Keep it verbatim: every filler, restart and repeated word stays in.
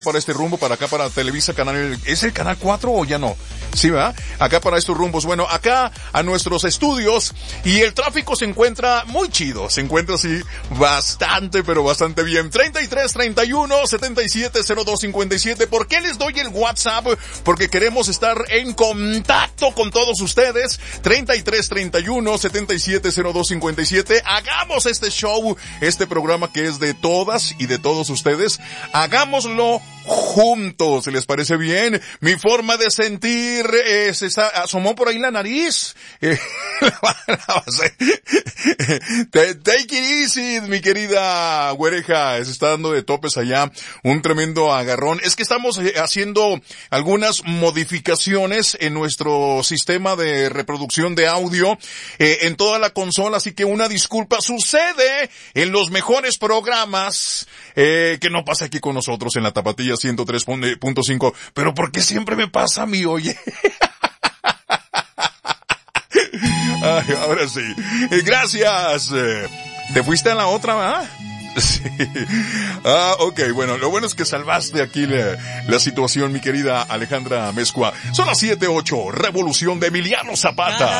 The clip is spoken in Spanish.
para este rumbo, para acá, para Televisa Canal, ¿es el Canal cuatro o ya no? Sí, ¿verdad? Acá para estos rumbos, bueno, acá a nuestros estudios, y el tráfico se encuentra muy chido, se encuentra así bastante, pero bastante bien. treinta y tres, treinta y uno, setenta y siete, cero dos, cincuenta y siete. ¿Por qué les doy el WhatsApp? Porque queremos estar en contacto con todos ustedes. treinta y tres, treinta y uno, setenta y siete, cero dos, cincuenta y siete. Hagamos este show, este programa que es de todas y de todos ustedes. Hagámoslo juntos, ¿les parece bien? Mi forma de sentir eh, se está, asomó por ahí la nariz. Eh, Take it easy, mi querida güereja, se está dando de topes allá, un tremendo agarrón. Es que estamos eh, haciendo algunas modificaciones en nuestro sistema de reproducción de audio eh, en toda la consola, así que una disculpa. Sucede en los mejores programas eh, que no pasa aquí con nosotros en la Tapatía ciento tres punto cinco, pero ¿por qué siempre me pasa a mí, oye? Ay, ahora sí. Eh, gracias. Eh, ¿Te fuiste a la otra, verdad? Sí. Ah, ok, bueno, lo bueno es que salvaste aquí la, la situación, mi querida Alejandra Mezcua. Son las siete ocho, Revolución de Emiliano Zapata.